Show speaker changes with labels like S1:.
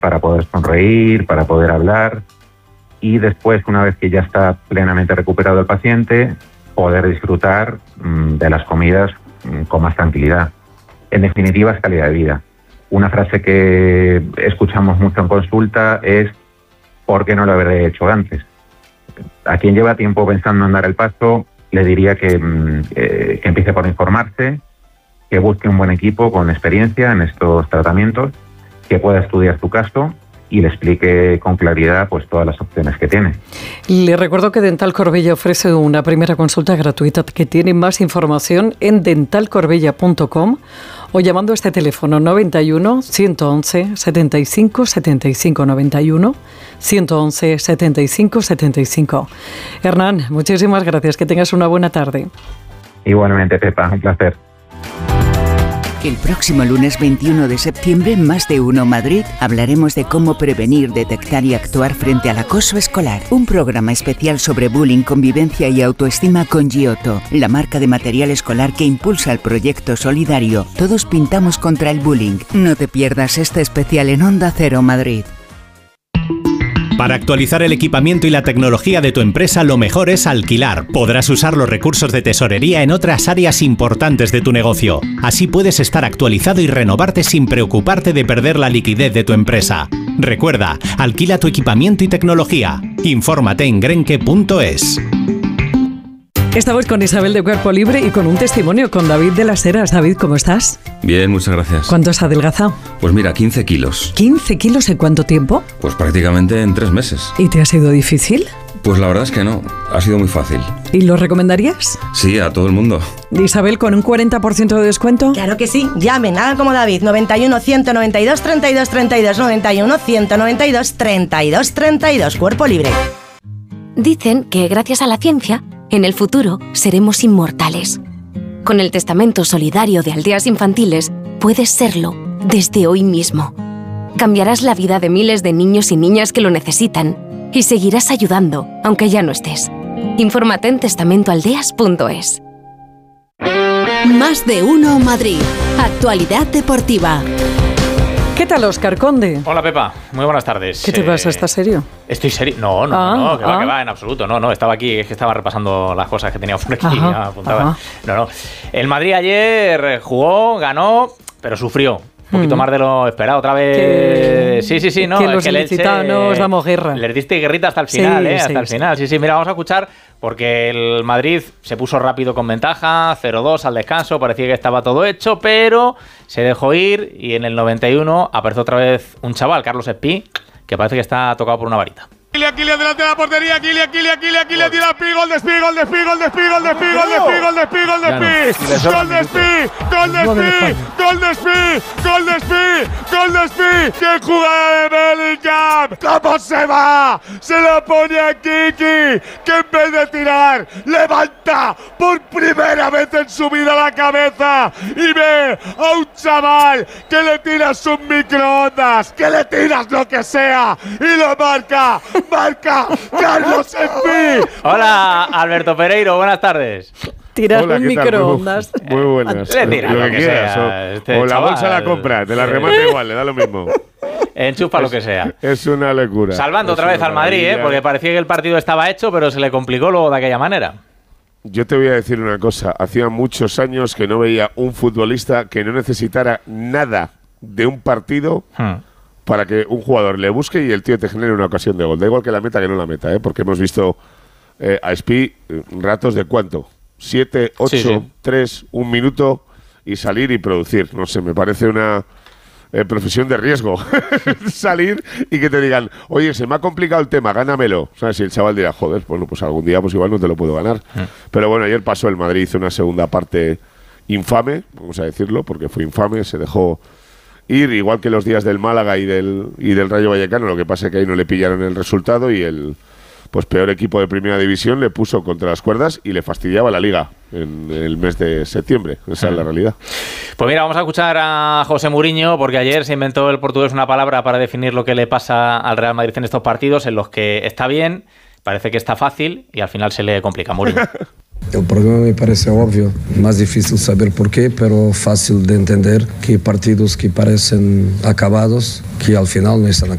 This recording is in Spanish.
S1: para poder sonreír, para poder hablar y después, una vez que ya está plenamente recuperado el paciente, poder disfrutar de las comidas con más tranquilidad. En definitiva, es calidad de vida. Una frase que escuchamos mucho en consulta es ¿por qué no lo habré hecho antes? A quien lleva tiempo pensando en dar el paso, le diría que empiece por informarse, que busque un buen equipo con experiencia en estos tratamientos, que pueda estudiar tu caso y le explique con claridad pues todas las opciones que tiene.
S2: Le recuerdo que Dental Corbella ofrece una primera consulta gratuita, que tiene más información en dentalcorbella.com o llamando a este teléfono 91 111 75 75 91 111 75 75. Hernán, muchísimas gracias, que tengas una buena tarde.
S1: Igualmente, Pepa, un placer.
S3: El próximo lunes 21 de septiembre, en Más de Uno Madrid, hablaremos de cómo prevenir, detectar y actuar frente al acoso escolar. Un programa especial sobre bullying, convivencia y autoestima con Giotto, la marca de material escolar que impulsa el proyecto solidario Todos Pintamos contra el Bullying. No te pierdas este especial en Onda Cero Madrid.
S4: Para actualizar el equipamiento y la tecnología de tu empresa, lo mejor es alquilar. Podrás usar los recursos de tesorería en otras áreas importantes de tu negocio. Así puedes estar actualizado y renovarte sin preocuparte de perder la liquidez de tu empresa. Recuerda, alquila tu equipamiento y tecnología. Infórmate en grenke.es.
S2: Estamos con Isabel de Cuerpo Libre y con un testimonio con David de las Heras. David, ¿cómo estás?
S5: Bien, muchas gracias.
S2: ¿Cuánto has adelgazado?
S5: Pues mira, 15 kilos.
S2: ¿15 kilos en cuánto tiempo?
S5: Pues prácticamente en 3 meses.
S2: ¿Y te ha sido difícil?
S5: Pues la verdad es que no, ha sido muy fácil.
S2: ¿Y lo recomendarías?
S5: Sí, a todo el mundo.
S2: Isabel, ¿con un 40% de descuento?
S6: Claro que sí, llamen, hagan como David, 91 192 32 32, 91 192 32 32, Cuerpo Libre.
S7: Dicen que gracias a la ciencia, en el futuro seremos inmortales. Con el testamento solidario de Aldeas Infantiles, puedes serlo desde hoy mismo. Cambiarás la vida de miles de niños y niñas que lo necesitan y seguirás ayudando, aunque ya no estés. Infórmate en testamentoaldeas.es.
S8: Más de Uno Madrid. Actualidad deportiva.
S2: ¿Qué tal, Óscar Conde?
S9: Hola, Pepa. Muy buenas tardes.
S2: ¿Qué te pasa? ¿Estás serio?
S9: Estoy serio. No, que va, en absoluto. No, estaba aquí, es que estaba repasando las cosas que tenía por aquí. Apuntaba. No. El Madrid ayer jugó, ganó, pero sufrió. Un poquito más de lo esperado. Otra vez. Sí, no.
S2: Que los ilicitanos damos guerra.
S9: Les diste guerrita hasta el final, hasta el final. Sí, mira, vamos a escuchar, porque el Madrid se puso rápido con ventaja, 0-2 al descanso, parecía que estaba todo hecho, pero se dejó ir y en el 91 apareció otra vez un chaval, Carlos Espí, que parece que está tocado por una varita.
S10: Aquí delante de la portería, aquí tira Pi, gol de Pi, ¡qué jugada de Bellingham! ¿Cómo se va? Se lo pone a Kiki, que en vez de tirar, levanta por primera vez en su vida la cabeza y ve a un chaval que le tiras un microondas, que le tiras lo que sea y lo marca Carlos Espí.
S9: Hola, Alberto Pereiro, buenas tardes.
S2: Tirar un microondas.
S10: Muy buenas.
S9: Le tiras lo que quieras.
S10: O la bolsa la compra, te la remata igual, le da lo mismo.
S9: Enchufa lo que sea.
S10: Es una locura.
S9: Salvando otra vez al Madrid, porque parecía que el partido estaba hecho, pero se le complicó luego de aquella manera.
S10: Yo te voy a decir una cosa. Hacía muchos años que no veía un futbolista que no necesitara nada de un partido para que un jugador le busque y el tío te genere una ocasión de gol. Da igual que la meta que no la meta, porque hemos visto a Espí ratos de ¿cuánto? 7, 8, 3, 1 minuto y salir y producir. No sé, me parece una profesión de riesgo. Salir y que te digan, oye, se me ha complicado el tema, gánamelo. ¿Sabes? Si el chaval dirá, joder, bueno, pues algún día pues igual no te lo puedo ganar. Pero bueno, ayer pasó el Madrid, hizo una segunda parte infame, vamos a decirlo, porque fue infame, se dejó ir, igual que los días del Málaga y del Rayo Vallecano. Lo que pasa es que ahí no le pillaron el resultado y el peor equipo de primera división le puso contra las cuerdas y le fastidiaba la liga en el mes de septiembre. Esa es la realidad.
S9: Pues mira, vamos a escuchar a José Mourinho, porque ayer se inventó el portugués una palabra para definir lo que le pasa al Real Madrid en estos partidos, en los que está bien, parece que está fácil y al final se le complica. Mourinho.
S11: El problema me parece obvio, más difícil saber por qué, pero fácil de entender que partidos que parecen acabados, que al final no están acabados.